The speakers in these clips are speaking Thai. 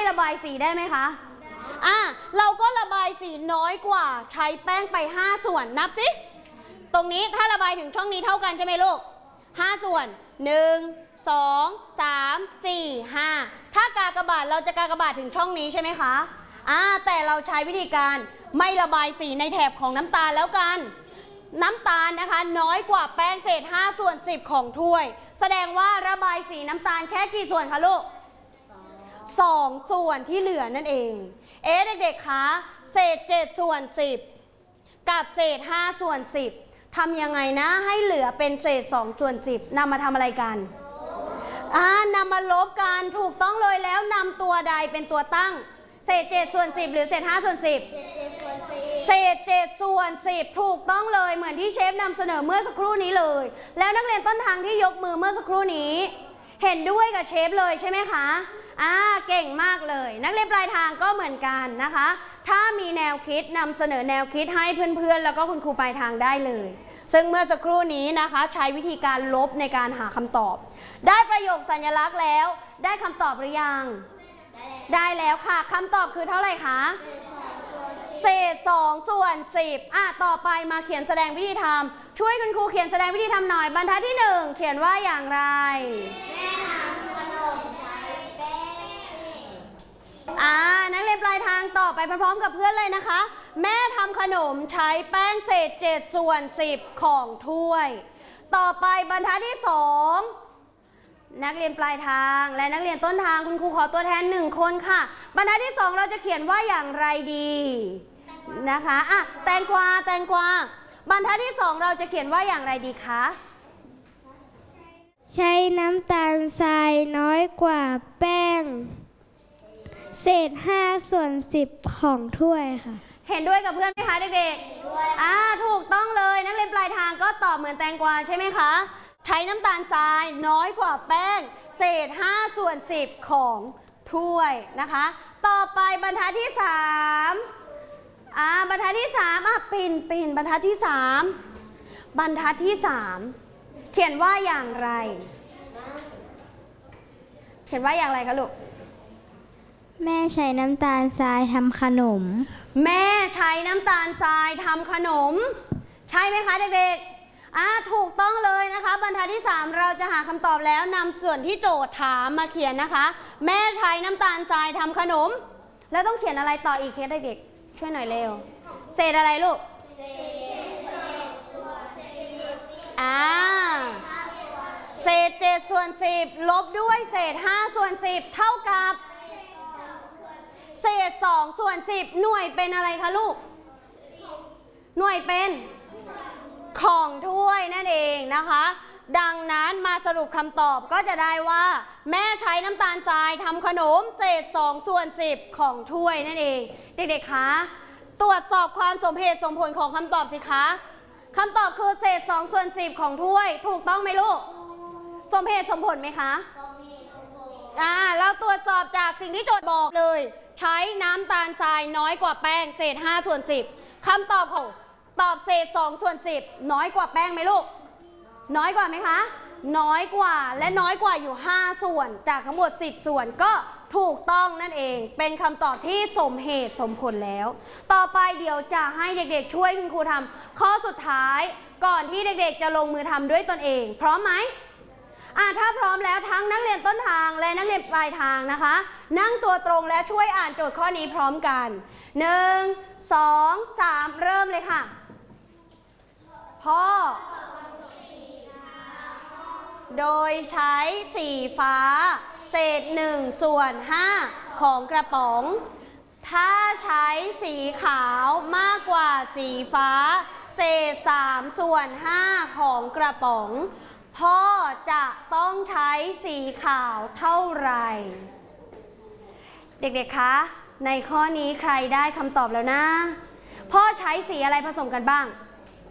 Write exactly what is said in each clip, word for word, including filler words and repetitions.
ระบายสีได้ไหมคะอ่ะเราก็ระบายสีน้อยกว่าใช้แป้งไปห้าส่วนนับสิตรงนี้ถ้าระบายถึงช่องนี้เท่ากันใช่ไหมลูกห้าส่วนหนึ่งสองสามสี่ห้าถ้ากากบาทเราจะกากบาทถึงช่องนี้ใช่ไหมคะอ่าแต่เราใช้วิธีการไม่ระบายสีในแถบของน้ำตาลแล้วกันน้ำตาลนะคะน้อยกว่าแป้งเศษห้าส่วนสิบของถ้วยแสดงว่าระบายสีน้ำตาลแค่กี่ส่วนคะลูกสองส่วนที่เหลือนั่นเองเอ๊ะเด็กๆคะเศษเจ็ดส่วนสิบกับเศษห้าส่วนสิบทำยังไงนะให้เหลือเป็นเศษสองส่วนสิบนำมาทำอะไรกันอ่านำมาลบกันถูกต้องเลยแล้วนำตัวใดเป็นตัวตั้งเศษเจ็ดส่วนสิบหรือเศษห้าส่วนสิบเศษเจ็ดส่วนสิบถูกต้องเลยเหมือนที่เชฟนำเสนอเมื่อสักครู่นี้เลยแล้วนักเรียนต้นทางที่ยกมือเมื่อสักครู่นี้เห็นด้วยกับเชฟเลยใช่ไหมคะอ่าเก่งมากเลยนักเรียนปลายทางก็เหมือนกันนะคะถ้ามีแนวคิดนำเสนอแนวคิดให้เพื่อนๆแล้วก็คุณครูปลายทางได้เลยซึ่งเมื่อสักครู่นี้นะคะใช้วิธีการลบในการหาคำตอบได้ประโยคสัญลักษณ์แล้วได้คำตอบหรือยังได้แล้วค่ะคำตอบคือเท่าไหร่คะเศษสองส่วนสิบอ่ะต่อไปมาเขียนแสดงวิธีทำช่วยคุณครูเขียนแสดงวิธีทำหน่อยบรรทัดที่หนึ่งเขียนว่าอย่างไรแม่ทำขนมใช้แป้งอ่านักเรียนปลายทางต่อไปพร้อมๆกับเพื่อนเลยนะคะแม่ทำขนมใช้แป้งเศษเจ็ดส่วนสิบของถ้วยต่อไปบรรทัดที่สองนักเรียนปลายทางและนักเรียนต้นทางคุณครูขอตัวแทนหนึ่งคนค่ะบรรทัดที่สองเราจะเขียนว่าอย่างไรดีนะคะอ่ะแตงกวาแตงกวาบรรทัดที่สองเราจะเขียนว่าอย่างไรดีคะใช้น้ำตาลทรายน้อยกว่าแป้งเศษห้าส่วนสิบของถ้วยค่ะเห็นด้วยกับเพื่อนไหมคะเด็กๆอ่าถูกต้องเลยนักเรียนปลายทางก็ตอบเหมือนแตงกวาใช่ไหมคะใช้น้ำตาลทรายน้อยกว่าแป้งเศษห้าส่วนสิบของถ้วยนะคะต่อไปบรรทัดที่สามอ่าบรรทัดที่สามอ่ะปิ่นปิ่นบรรทัดที่สามบรรทัดที่สามเขียนว่าอย่างไรเขียนว่าอย่างไรคะลูกแม่ใช้น้ำตาลทรายทำขนมแม่ใช้น้ำตาลทรายทำขนมใช่ไหมคะเด็กๆอ่าถูกต้องเลยนะคะบรรทัดที่สามเราจะหาคำตอบแล้วนำส่วนที่โจทย์ถามมาเขียนนะคะแม่ใช้น้ำตาลทรายทำขนมแล้วต้องเขียนอะไรต่ออีกคะเด็กๆช่วยหน่อยเร็วเศษอะไรลูกเศษส่วนสิบอ่าเศษเจ็ดส่วนสิบลบด้วยเศษห้าส่วนสิบเท่ากับเศษสองส่วนสิบหน่วยเป็นอะไรคะลูกหน่วยเป็นของถ้วยนั่นเองนะคะดังนั้นมาสรุปคำตอบก็จะได้ว่าแม่ใช้น้ำตาลทรายทำขนมเศษสองส่วนสิบของถ้วยนั่นเองเด็กๆคะตรวจสอบความสมเหตุสมผลของคำตอบสิคะคำตอบคือเศษสองส่วนสิบของถ้วยถูกต้องไหมลูกสมเหตุสมผลไหมคะอ่าเราตรวจสอบจากสิ่งที่โจทย์บอกเลยใช้น้ำตาลทรายน้อยกว่าแป้งเศษห้าส่วนสิบคำตอบของตอบเศษสองส่วนสิบน้อยกว่าแป้งไหมลูกน้อยกว่าไหมคะน้อยกว่าและน้อยกว่าอยู่ห้าส่วนจากทั้งหมดสิบส่วนก็ถูกต้องนั่นเองเป็นคำตอบที่สมเหตุสมผลแล้วต่อไปเดี๋ยวจะให้เด็กๆช่วยคุณครูทำข้อสุดท้ายก่อนที่เด็กๆจะลงมือทำด้วยตนเองพร้อมไหมอ่าถ้าพร้อมแล้วทั้งนักเรียนต้นทางและนักเรียนปลายทางนะคะนั่งตัวตรงและช่วยอ่านโจทย์ข้อนี้พร้อมกันหนึ่งสองสามเริ่มเลยค่ะพ่อโดยใช้สีฟ้าเศษหนึ่งส่วนห้าของกระป๋องถ้าใช้สีขาวมากกว่าสีฟ้าเศษสามส่วนห้าของกระป๋องพ่อจะต้องใช้สีขาวเท่าไหร่เด็กๆคะในข้อนี้ใครได้คำตอบแล้วนะพ่อใช้สีอะไรผสมกันบ้าง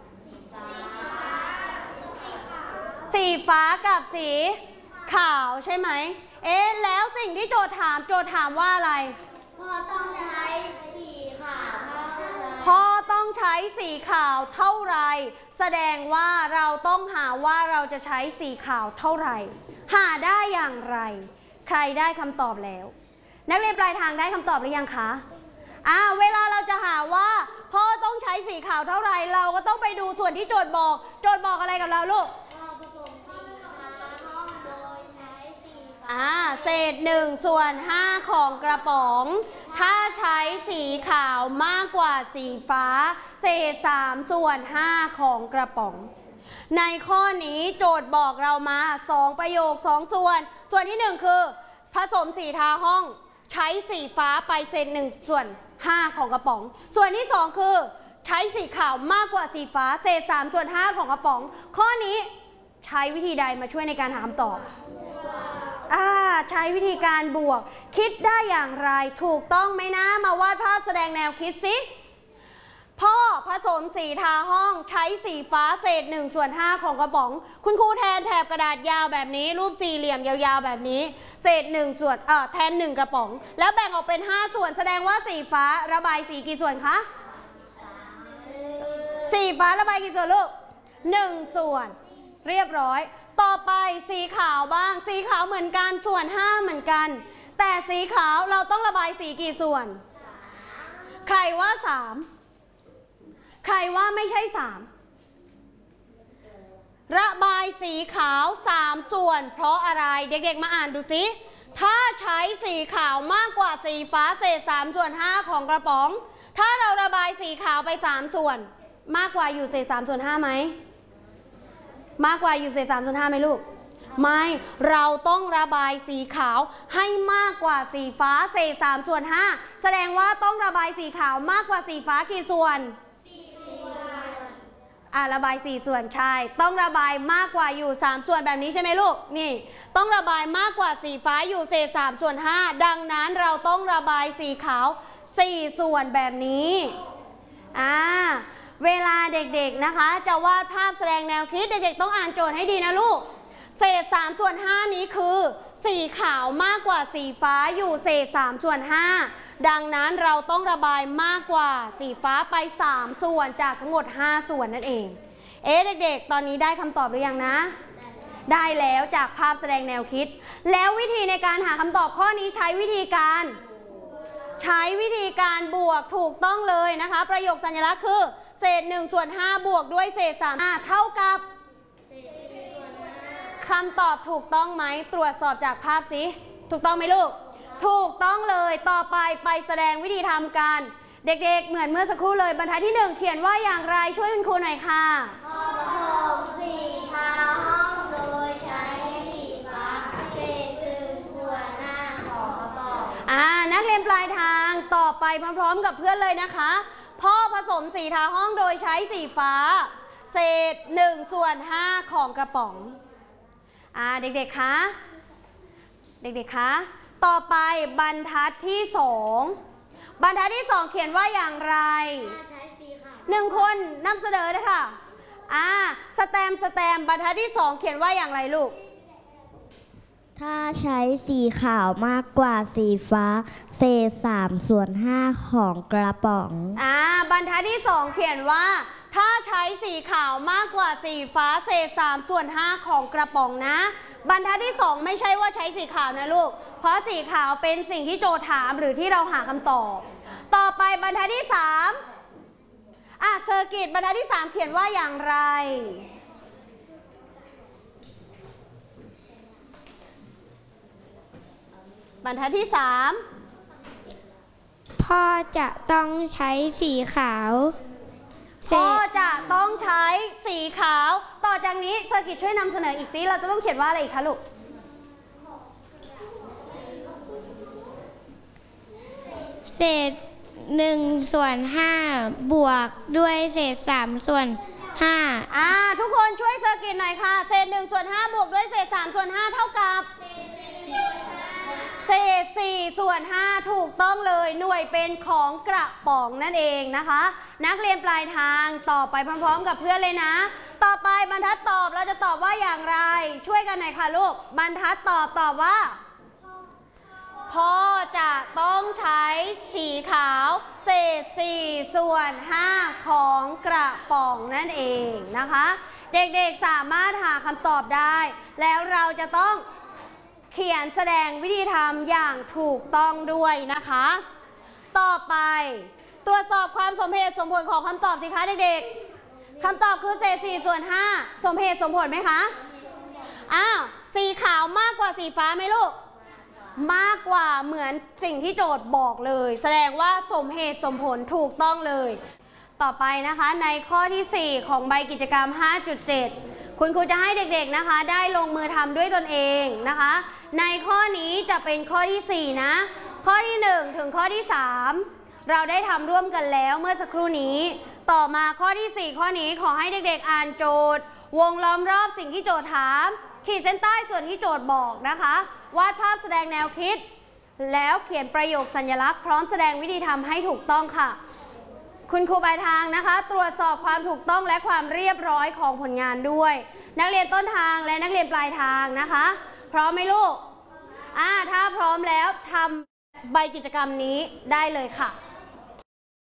สีฟ้ากับสีขาวใช่ไหมเอ๊ะแล้วสิ่งที่โจทย์ถามโจทย์ถามว่าอะไรพ่อต้องใช้สีขาวเท่าไรพ่อต้องใช้สีขาวเท่าไรแสดงว่าเราต้องหาว่าเราจะใช้สีขาวเท่าไหร่หาได้อย่างไรใครได้คำตอบแล้วนักเรียนปลายทางได้คำตอบหรือยังคะอ่าเวลาเราจะหาว่าพ่อต้องใช้สีขาวเท่าไหร่เราก็ต้องไปดูส่วนที่โจทย์บอกโจทย์บอกอะไรกับเราลูกอ่าเศษหนึ่งส่วนห้าของกระป๋องถ้าใช้สีขาวมากกว่าสีฟ้าเศษสามส่วนห้าของกระป๋องในข้อนี้โจทย์บอกเรามาสองประโยคสองส่วนส่วนที่หนึ่งคือผสมสีทาห้องใช้สีฟ้าไปเศษหนึ่งส่วนห้าของกระป๋องส่วนที่สองคือใช้สีขาวมากกว่าสีฟ้าเศษสามส่วนห้าของกระป๋องข้อนี้ใช้วิธีใดมาช่วยในการหาคำตอบอ่าใช้วิธีการบวกคิดได้อย่างไรถูกต้องไหมนะมาวาดภาพแสดงแนวคิดสิพ่อผสมสีทาห้องใช้สีฟ้าเศษหนึ่งส่วนห้าของกระป๋องคุณครูแทนแถบกระดาษยาวแบบนี้รูปสี่เหลี่ยมยาวๆแบบนี้เศษหนึ่งส่วนเอ่อแทนหนึ่งกระป๋องแล้วแบ่งออกเป็นห้าส่วนแสดงว่าสีฟ้าระบายสีกี่ส่วนคะสีฟ้าระบายกี่ส่วนลูกหนึ่งส่วนเรียบร้อยต่อไปสีขาวบ้างสีขาวเหมือนกันส่วนห้าเหมือนกันแต่สีขาวเราต้องระบายสีกี่ส่วนใครว่าสามใครว่าไม่ใช่สามระบายสีขาวสามส่วนเพราะอะไรเด็กๆมาอ่านดูสิถ้าใช้สีขาวมากกว่าสีฟ้าเศษสามส่วนห้าของกระป๋องถ้าเราระบายสีขาวไปสามส่วนมากกว่าอยู่เศษสามส่วนห้าไหมมากกว่าอยู่เศษสามส่วนห้าไหมลูกไม่เราต้องระบายสีขาวให้มากกว่าสีฟ้าเศษสามส่วนห้าแสดงว่าต้องระบายสีขาวมากกว่าสีฟ้ากี่ส่วนอ่าระบายสี่ส่วนใช่ต้องระบายมากกว่าอยู่สามส่วนแบบนี้ใช่ไหมลูกนี่ต้องระบายมากกว่าสีฟ้าอยู่เศษสามส่วนห้าดังนั้นเราต้องระบายสีขาวสี่ส่วนแบบนี้อ่าเวลาเด็กๆนะคะจะวาดภาพแสดงแนวคิดเด็กๆต้องอ่านโจทย์ให้ดีนะลูกเศษสามส่วนห้านี้คือสีขาวมากกว่าสีฟ้าอยู่เศษสามส่วนห้าดังนั้นเราต้องระบายมากกว่าสีฟ้าไปสามส่วนจากทั้งหมดห้าส่วนนั่นเองเอ๊ะเด็กๆตอนนี้ได้คำตอบหรือยังนะได้แล้วจากภาพแสดงแนวคิดแล้ววิธีในการหาคำตอบข้อนี้ใช้วิธีการใช้วิธีการบวกถูกต้องเลยนะคะประโยคสัญลักษณ์คือเศษหนึ่งส่วนห้าบวกด้วยเศษสามเท่ากับคำตอบถูกต้องไหมตรวจสอบจากภาพสิถูกต้องไหมลูกถูกต้องเลยต่อไปไปแสดงวิธีทำกันเด็กๆเหมือนเมื่อสักครู่เลยบรรทัดที่หนึ่งเขียนว่าอย่างไรช่วยคุณครูหน่อยค่ะผสมสีทาห้องโดยใช้สีฟ้าเศษหนึ่งส่วนห้าของกระป๋องอ่านักเรียนปลายทางต่อไปพร้อมๆกับเพื่อนเลยนะคะพ่อผสมสีทาห้องโดยใช้สีฟ้าเศษหนึ่งส่วนห้าของกระป๋องอ่าเด็กๆคะเด็กๆคะต่อไปบรรทัดที่สองบรรทัดที่สองเขียนว่าอย่างไรหนึ่งคนนำเสนอเลยค่ะอ่าสแตมสแตมบรรทัดที่สองเขียนว่าอย่างไรลูกถ้าใช้สีขาวมากกว่าสีฟ้าเศษสามส่วนห้าของกระป๋องอ่าบรรทัดที่สองเขียนว่าถ้าใช้สีขาวมากกว่าสีฟ้าเศษสามส่วนห้าของกระป๋องนะบรรทัดที่สองไม่ใช่ว่าใช้สีขาวนะลูกเพราะสีขาวเป็นสิ่งที่โจทย์ถามหรือที่เราหาคำตอบต่อไปบรรทัดที่สามอ่ะเซอร์กิตบรรทัดที่สามเขียนว่าอย่างไรบรรทัดที่สามพ่อจะต้องใช้สีขาวพ่อจะต้องใช้สีขาวต่อจากนี้เซอร์กิตช่วยนำเสนออีกสิเราจะต้องเขียนว่าอะไรอีกคะลูกเศษหนึ่งส่วนห้าบวกด้วยเศษสามส่วนห้าอ่าทุกคนช่วยเซอร์กิตหน่อยค่ะเศษหนึ่งส่วนห้าบวกด้วยเศษสามส่วนห้าเท่ากับเศษสี่ส่วนห้าถูกต้องเลยหน่วยเป็นของกระป๋องนั่นเองนะคะนักเรียนปลายทางตอบไปพร้อมๆกับเพื่อนเลยนะต่อไปบรรทัดตอบเราจะตอบว่าอย่างไรช่วยกันหน่อยค่ะลูกบรรทัดตอบตอบว่าพ่อจะต้องใช้สีขาวเศษสี่ส่วนห้าของกระป๋องนั่นเองนะคะเด็กๆสามารถหาคำตอบได้แล้วเราจะต้องเขียนแสดงวิธีทำอย่างถูกต้องด้วยนะคะ ต่อไปตรวจสอบความสมเหตุสมผลของคำตอบสิคะเด็กๆคำตอบคือเศษสี่ส่วนห้าสมเหตุสมผลไหมคะอ้าวสีขาวมากกว่าสีฟ้าไหมลูกมากกว่าเหมือนสิ่งที่โจทย์บอกเลยแสดงว่าสมเหตุสมผลถูกต้องเลยต่อไปนะคะในข้อที่สี่ของใบกิจกรรม ห้าจุดเจ็ด คุณครูจะให้เด็กๆนะคะได้ลงมือทำด้วยตนเองนะคะในข้อนี้จะเป็นข้อที่สี่นะข้อที่หนึ่งถึงข้อที่สามเราได้ทำร่วมกันแล้วเมื่อสักครู่นี้ต่อมาข้อที่สี่ข้อนี้ขอให้เด็กๆอ่านโจทย์วงล้อมรอบสิ่งที่โจทย์ถามขีดเส้นใต้ส่วนที่โจทย์บอกนะคะวาดภาพแสดงแนวคิดแล้วเขียนประโยคสัญลักษณ์พร้อมแสดงวิธีทำให้ถูกต้องค่ะคุณครูปลายทางนะคะตรวจสอบความถูกต้องและความเรียบร้อยของผลงานด้วยนักเรียนต้นทางและนักเรียนปลายทางนะคะพร้อมไหมลูกอ่าถ้าพร้อมแล้วทำใบกิจกรรมนี้ได้เลยค่ะ